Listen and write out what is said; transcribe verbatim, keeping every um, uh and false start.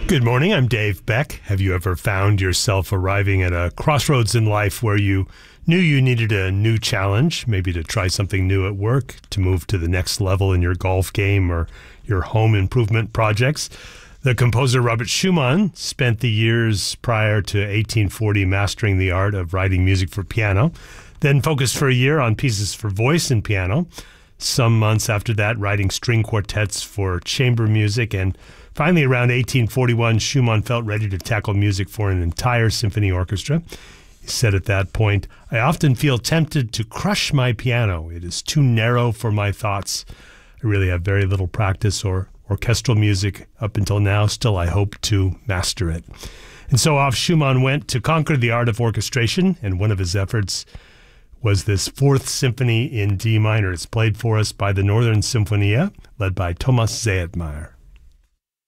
Good morning, I'm Dave Beck. Have you ever found yourself arriving at a crossroads in life where you knew you needed a new challenge, maybe to try something new at work, to move to the next level in your golf game or your home improvement projects? The composer Robert Schumann spent the years prior to eighteen forty mastering the art of writing music for piano, then focused for a year on pieces for voice and piano. Some months after that, writing string quartets for chamber music, and finally, around eighteen forty-one, Schumann felt ready to tackle music for an entire symphony orchestra. He said at that point, "I often feel tempted to crush my piano. It is too narrow for my thoughts. I really have very little practice or orchestral music up until now. Still, I hope to master it." And so off Schumann went to conquer the art of orchestration, and one of his efforts was this Fourth Symphony in D minor. It's played for us by the Northern Sinfonia, led by Thomas Zedtmeier.